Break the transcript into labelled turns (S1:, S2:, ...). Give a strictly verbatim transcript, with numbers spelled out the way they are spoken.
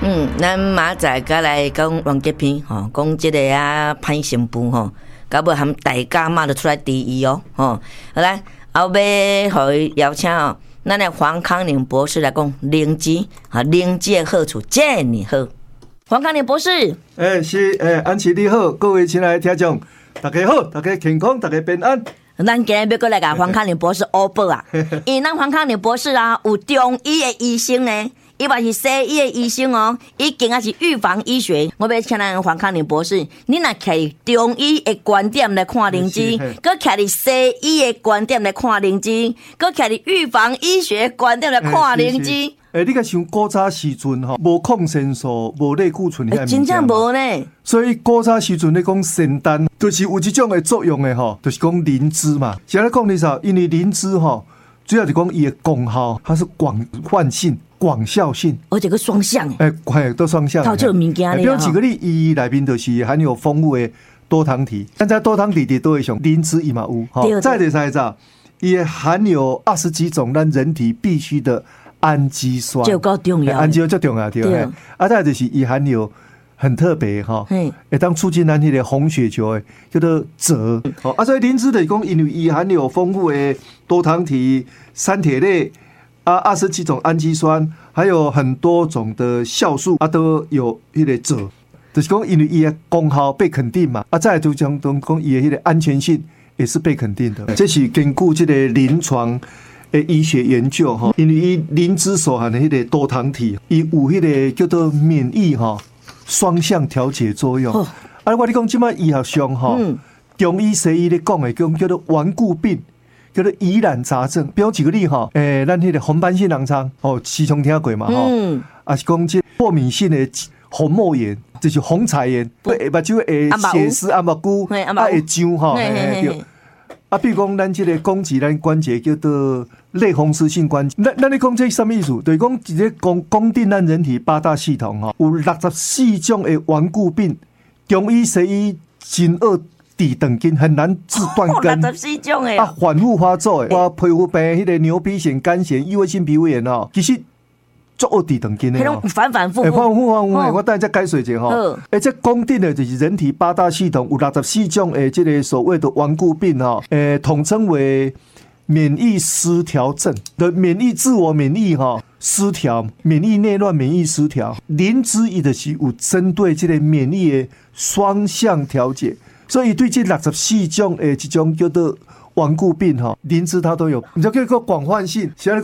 S1: 嗯，咱明仔再来讲王吉平吼，讲这个啊潘新妇吼，到尾含大家嘛就出来第一哦，吼，好来后尾互伊邀请哦，咱的黄康宁博士来讲灵芝啊，灵芝的好处真你好，黄康宁博士，
S2: 诶、欸、是诶、欸，安琪你好，各位亲爱的听众，大家好，大家健康，大家平安。
S1: 咱今日要过来甲黄康宁博士欧报啊，因为咱黄康宁博士啊有中医的医生呢。伊嘛是西医的医生哦，伊竟然是预防医学。我要请咱黄康宁博士，你若徛中医的观点来看灵芝，佮徛伫西医的观点来看灵芝，佮徛伫预防医学观点来看灵芝。
S2: 诶、欸，你甲想古早时阵吼，无抗生素，无类固醇遐物件，
S1: 真正无呢。
S2: 所以古早时阵咧讲仙丹，就是有这种的作用的吼，就是讲灵芝嘛。现在讲的啥？因为灵芝吼，主要是讲伊的功效，它是广泛性。广效性，
S1: 而且个双向
S2: 诶，诶，都双向。
S1: 套这个物件
S2: 比如举个例，伊内面就是含有丰富的多糖体，现在多糖体伫都会上，灵芝伊嘛有。吼，再者再者，伊含有二十几种咱人体必须的氨基酸，
S1: 就够重要，
S2: 氨基酸最重要对。对啊，再就是伊含有很特别哈，会当促进咱迄个红血球的叫做锗。好，啊，所以灵芝的讲，因为伊含有丰富的多糖体、三铁类。啊，二十几种氨基酸，还有很多种的酵素啊，都有迄个锗，就是讲因为伊的功效被肯定嘛。啊，再来就讲讲伊的迄个安全性也是被肯定的。这是根据这个临床的医学研究哈，因为伊灵芝所含的迄个多糖体，伊有迄个叫做免疫哈双向调节作用。哦、啊，我你讲即摆医学上哈，嗯、中医西医咧讲的叫叫做顽固病。叫做疑难杂症，比如举个例哈，诶、欸，咱迄个红斑性狼疮哦，时常听过嘛哈，嗯，啊是讲这过敏性的红膜炎，就是红彩炎，对，目睭会血丝啊目菇，啊会痒哈，对，啊，比如讲咱这个攻击咱关节叫做类风湿性关节，咱咱咧讲这什么意思？就是讲直接讲讲定咱人体八大系统哈，有六十四种的顽固病，中医西医真恶。地等筋很难治断根，
S1: 六十四种诶，
S2: 啊，反复发作诶，我皮肤病，迄个牛皮癣、肝癣、异位性皮肤炎哦，其实足恶地等筋诶哦，
S1: 反反复复，
S2: 反反复复诶，我等下再解释一下吼。诶，这讲定的就是人体八大系统有六十四种诶，这个所谓的顽固病哦，诶，统称为免疫失调症的免疫自我免疫哈失调，免疫内乱、免疫失调，灵芝伊就是有针对这个免疫的双向调节。所以对这六十四种诶，这种叫做顽固病哈，灵芝它都有，你就可以说广泛性。